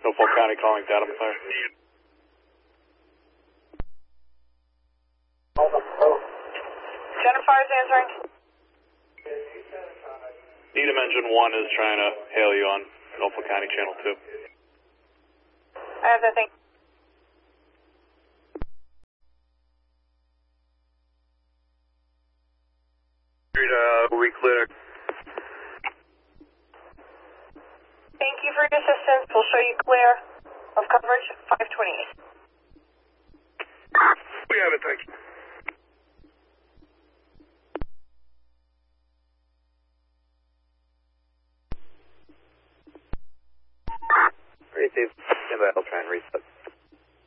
Norfolk County calling Datum Fire. Jennifer's answering. Needham Engine 1 is trying to hail you on Norfolk County Channel 2. I have that thing. We clear. Thank you for your assistance. We'll show you clear of coverage 528. We have it, thank you.